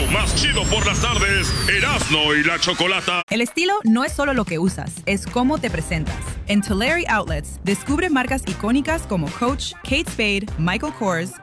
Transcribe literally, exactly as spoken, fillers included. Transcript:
más chido por las tardes, Erasmo y la Chocolata. El estilo no es solo lo que usas, es cómo te presentas. En Tulare Outlets, descubre marcas icónicas como Coach, Kate Spade, Michael Kors,